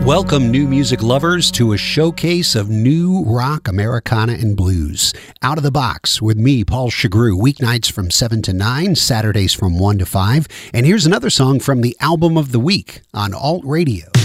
Welcome, new music lovers, to a showcase of new rock, Americana, and blues. Out of the Box with me, Paul Chagru, weeknights from 7 to 9, Saturdays from 1 to 5. And here's another song from the Album of the Week on Alt Radio.